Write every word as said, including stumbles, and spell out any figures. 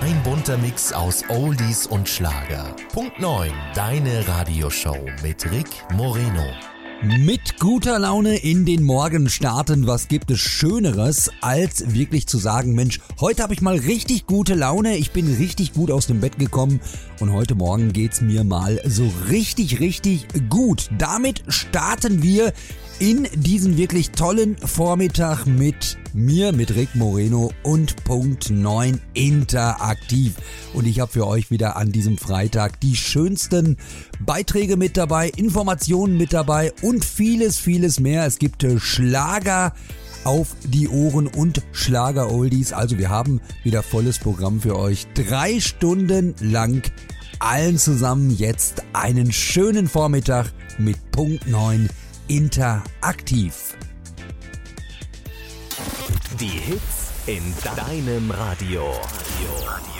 Ein bunter Mix aus Oldies und Schlager. Punkt neun, deine Radioshow mit Rick Moreno. Mit guter Laune in den Morgen starten, was gibt es Schöneres, als wirklich zu sagen, Mensch, heute habe ich mal richtig gute Laune, ich bin richtig gut aus dem Bett gekommen und heute Morgen geht's mir mal so richtig, richtig gut. Damit starten wir in diesen wirklich tollen Vormittag mit mir, mit Rick Moreno und Punkt neun interaktiv. Und ich habe für euch wieder an diesem Freitag die schönsten Beiträge mit dabei, Informationen mit dabei und vieles, vieles mehr. Es gibt Schlager auf die Ohren und Schlager-Oldies. Also wir haben wieder volles Programm für euch. Drei Stunden lang allen zusammen jetzt einen schönen Vormittag mit Punkt neun interaktiv. Die Hits in deinem Radio.